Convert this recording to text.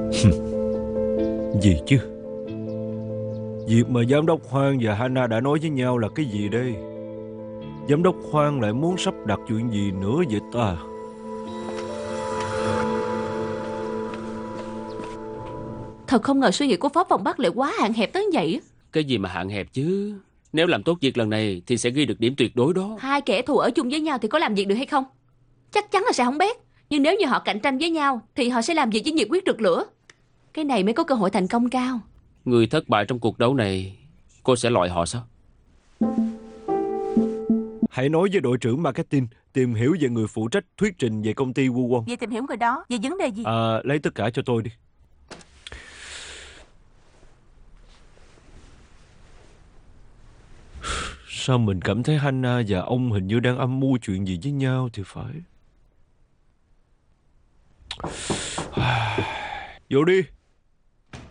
Gì chứ? Việc mà giám đốc Hoang và Hana đã nói với nhau là cái gì đây? Giám đốc Hoang lại muốn sắp đặt chuyện gì nữa vậy ta? Thật không ngờ suy nghĩ của Phó Phòng Bắc lại quá hạn hẹp tới như vậy. Cái gì mà hạn hẹp chứ? Nếu làm tốt việc lần này thì sẽ ghi được điểm tuyệt đối đó. Hai kẻ thù ở chung với nhau thì có làm việc được hay không? Chắc chắn là sẽ không bét. Nhưng nếu như họ cạnh tranh với nhau thì họ sẽ làm việc với nhiệt huyết rực lửa. Cái này mới có cơ hội thành công cao. Người thất bại trong cuộc đấu này, cô sẽ loại họ sao? Hãy nói với đội trưởng marketing tìm hiểu về người phụ trách thuyết trình về công ty Woo Won. Về tìm hiểu người đó, về vấn đề gì? Lấy tất cả cho tôi đi. Sao mình cảm thấy Hana và ông hình như đang âm mưu chuyện gì với nhau thì phải. Vô đi.